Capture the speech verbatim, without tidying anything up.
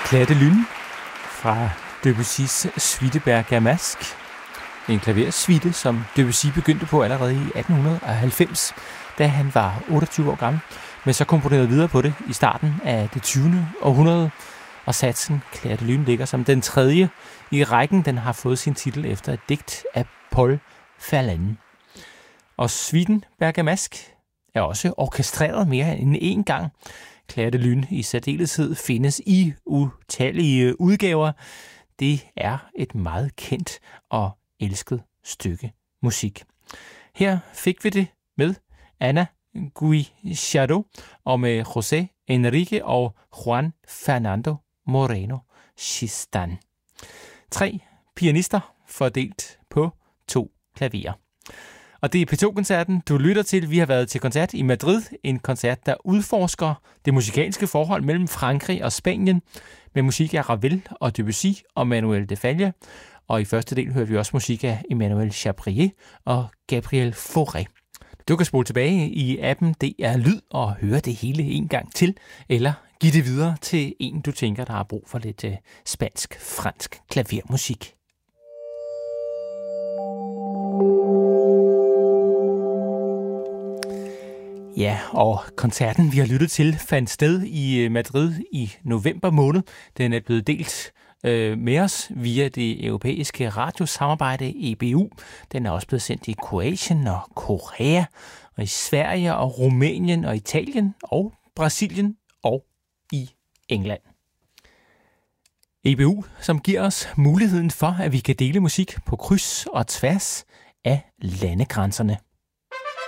Clair de Lune fra Debussys Suite Bergamasque. En klaversuite, som Debussy begyndte på allerede i atten halvfems, da han var otteogtyve år gammel, men så komponerede videre på det i starten af det tyvende århundrede, og satsen Clair de Lune ligger som den tredje i rækken. Den har fået sin titel efter et digt af Paul Verlaine. Og suiten Bergamasque er også orkestreret mere end én gang. Clair de Lune i særdeleshed findes i utallige udgaver. Det er et meget kendt og elsket stykke musik. Her fik vi det med Ana Guijardo og med José Enrique og Juan Fernando Moreno Chistan. Tre pianister fordelt på to klaverer. Og det er P to-koncerten, du lytter til. Vi har været til koncert i Madrid. En koncert, der udforsker det musikalske forhold mellem Frankrig og Spanien med musik af Ravel og Debussy og Manuel de Falla. Og i første del hørte vi også musik af Emmanuel Chabrier og Gabriel Fauré. Du kan spole tilbage i appen D R Lyd og høre det hele en gang til, eller give det videre til en, du tænker, der har brug for lidt spansk-fransk klavermusik. Ja, og koncerten, vi har lyttet til, fandt sted i Madrid i november måned. Den er blevet delt øh, med os via det europæiske radiosamarbejde E B U. Den er også blevet sendt i Kroatien og Korea, og i Sverige og Rumænien og Italien og Brasilien og i England. E B U, som giver os muligheden for, at vi kan dele musik på kryds og tværs af landegrænserne.